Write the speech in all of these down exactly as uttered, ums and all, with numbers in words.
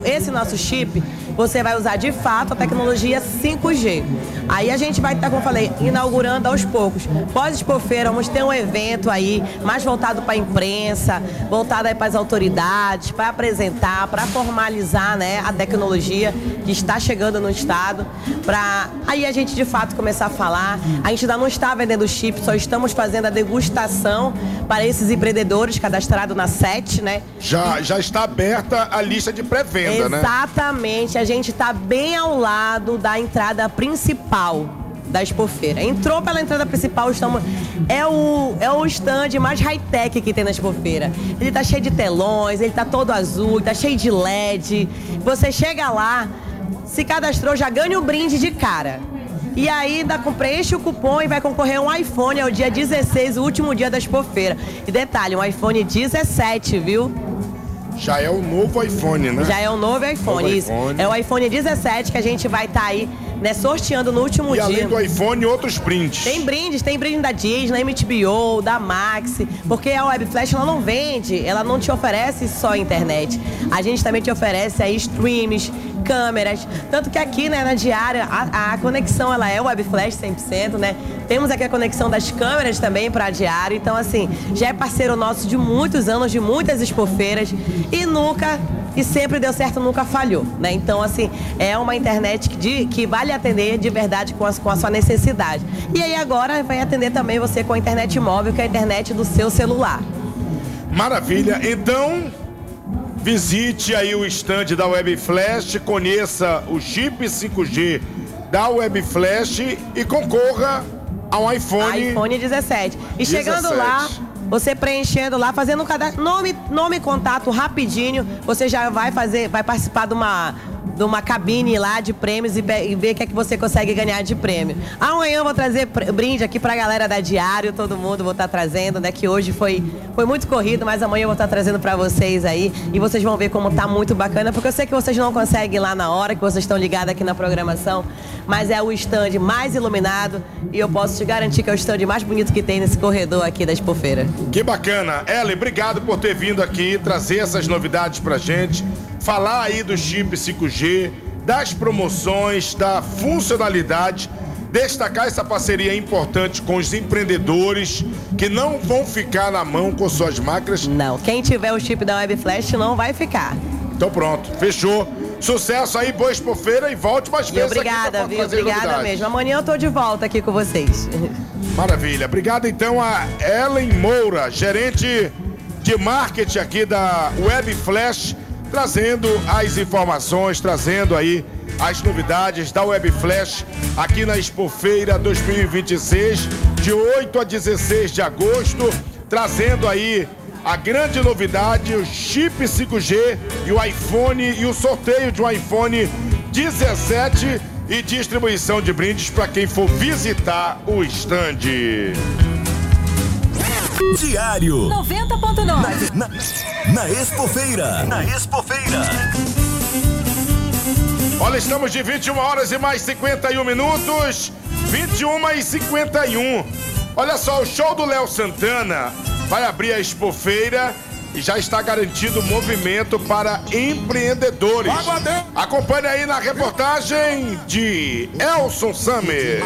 Esse nosso chip, você vai usar de fato a tecnologia cinco G. Aí a gente vai estar, como eu falei, inaugurando aos poucos. Pós-Expofeira, vamos ter um evento aí mais voltado para a imprensa, voltado aí para as autoridades, para apresentar, para formalizar, né, a tecnologia que está chegando no estado, para aí a gente de fato começar a falar. A gente ainda não está vendendo chip, só estamos fazendo a degustação para esses empreendedores cadastrados na S E T, né? Já, já está aberta a lista de pré-venda, né? Exatamente, a gente está bem ao lado da entrada principal da Expofeira. Entrou pela entrada principal, estamos, é o, é o stand mais high-tech que tem na Expofeira. Ele tá cheio de telões, ele tá todo azul, tá cheio de L E D. Você chega lá, se cadastrou, já ganha o brinde de cara. E aí ainda preenche o cupom e vai concorrer a um iPhone, é o dia dezesseis, o último dia da Expofeira. E detalhe, um iPhone dezessete, viu? Já é o novo iPhone, né? Já é o novo iPhone, novo isso. iPhone. É o iPhone dezessete que a gente vai estar tá aí, né, sorteando no último e dia. E além do iPhone, outros brindes. Tem brindes, tem brinde da Disney, M T B O, da Max, porque a Web Flash ela não vende, ela não te oferece só internet. A gente também te oferece aí streams, câmeras, tanto que aqui, né, na Diária, a, a conexão ela é Web Flash cem por cento, né? Temos aqui a conexão das câmeras também para a Diário, então assim, já é parceiro nosso de muitos anos, de muitas expofeiras e nunca, e sempre deu certo, nunca falhou, né? Então assim, é uma internet que, de, que vale atender de verdade com a, com a sua necessidade. E aí agora vai atender também você com a internet móvel, que é a internet do seu celular. Maravilha, então visite aí o stand da Web Flash, conheça o chip cinco G da Web Flash e concorra ao iPhone... iPhone dezessete. E chegando dezessete. Lá, você preenchendo lá, fazendo um cadastro, nome, nome e contato rapidinho, você já vai fazer, vai participar de uma... de uma cabine lá de prêmios e, e ver o que é que você consegue ganhar de prêmio. Amanhã eu vou trazer brinde aqui pra galera da Diário, todo mundo vou estar trazendo, né? Que hoje foi, foi muito corrido, mas amanhã eu vou estar trazendo pra vocês aí e vocês vão ver como tá muito bacana, porque eu sei que vocês não conseguem ir lá na hora, que vocês estão ligados aqui na programação, mas é o stand mais iluminado e eu posso te garantir que é o stand mais bonito que tem nesse corredor aqui da Expofeira. Que bacana. Ellen, obrigado por ter vindo aqui, trazer essas novidades pra gente. Falar aí do chip cinco G, das promoções, da funcionalidade, destacar essa parceria importante com os empreendedores que não vão ficar na mão com suas máquinas. Não, quem tiver o chip da Web Flash não vai ficar. Então pronto, fechou. Sucesso aí, boa Expofeira e volte mais vezes. Obrigada, viu? Obrigada mesmo. Amanhã eu tô de volta aqui com vocês. Maravilha. Obrigado então a Ellen Moura, gerente de marketing aqui da Web Flash, trazendo as informações, trazendo aí as novidades da Web Flash aqui na Expofeira dois mil e vinte e seis, de oito a dezesseis de agosto, trazendo aí a grande novidade, o chip cinco G e o iPhone e o sorteio de um iPhone dezessete e distribuição de brindes para quem for visitar o stand. Diário noventa ponto nove. Na, na, na Expofeira. Na Expofeira. Olha, estamos de vinte e uma horas e mais cinquenta e um minutos. vinte e uma e cinquenta e um. Olha só, o show do Léo Santana vai abrir a Expofeira e já está garantido movimento para empreendedores. Acompanhe aí na reportagem de Elson Summer.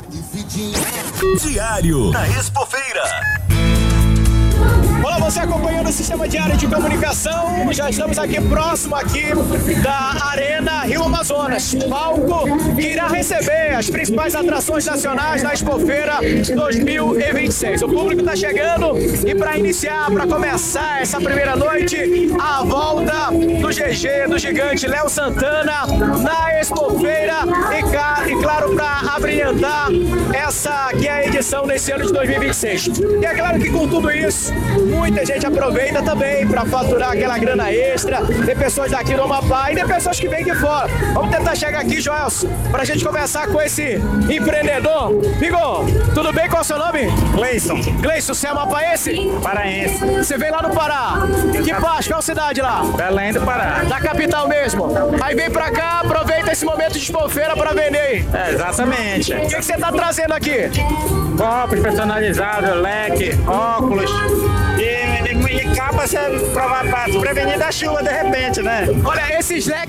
Diário na Expofeira. Olá, você acompanhando o Sistema Diário de Comunicação. Já estamos aqui próximo aqui da Arena Rio Amazonas, palco que irá receber as principais atrações nacionais da Expofeira dois mil e vinte e seis. O público está chegando e para iniciar, para começar essa primeira noite, a volta do G G, do gigante Léo Santana na Expofeira e, e claro, para abrilhantar essa que é a edição desse ano de dois mil e vinte e seis. E é claro que com tudo isso, muita gente aproveita também para faturar aquela grana extra. Tem pessoas daqui do Amapá e tem pessoas que vêm de fora. Vamos tentar chegar aqui, Joelson, para a gente conversar com esse empreendedor. Igor, tudo bem? Qual é o seu nome? Gleison. Gleison, você é amapaense? Paraense. Você veio lá no Pará. Que parte? Qual cidade lá? Belém do Pará. Da capital mesmo. Aí vem pra cá, aproveita esse momento de Expofeira para vender. É, exatamente. O que, que você tá trazendo aqui? Copos personalizados, leque, óculos e, e, e capa pra se, pra, pra se prevenir da chuva de repente, né? Olha, esses